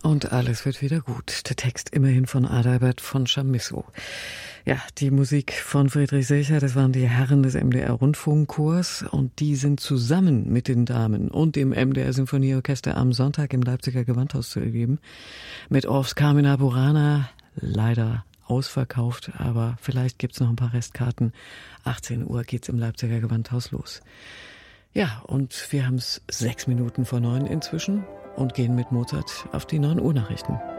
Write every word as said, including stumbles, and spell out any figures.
Und alles wird wieder gut. Der Text immerhin von Adalbert von Chamisso. Ja, die Musik von Friedrich Silcher, das waren die Herren des M D R-Rundfunkchors und die sind zusammen mit den Damen und dem M D R-Symphonieorchester am Sonntag im Leipziger Gewandhaus zu erleben. Mit Orffs Carmina Burana, leider ausverkauft, aber vielleicht gibt's noch ein paar Restkarten. achtzehn Uhr geht's im Leipziger Gewandhaus los. Ja, und wir haben's sechs Minuten vor neun inzwischen und gehen mit Mozart auf die neun Uhr Nachrichten.